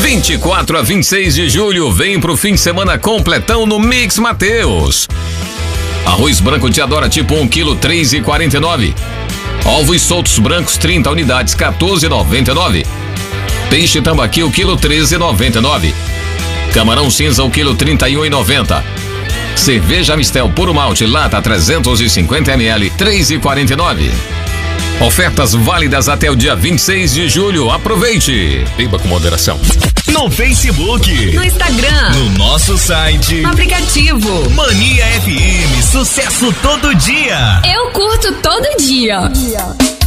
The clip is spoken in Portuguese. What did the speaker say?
24 a 26 de julho, vem pro fim de semana completão no Mix Mateus. Arroz branco Diadora tipo 1 kg, 3,49. Ovos soltos brancos 30 unidades, 14,99. Peixe tambaqui o quilo, 13,99. Camarão cinza o quilo, 31,90. Cerveja Mistel puro malte lata 350 ml, 3,49. Ofertas válidas até o dia 26 de julho. Aproveite. Beba com moderação. No Facebook, no Instagram, no nosso site, no aplicativo. Mania FM, sucesso todo dia. Eu curto todo dia.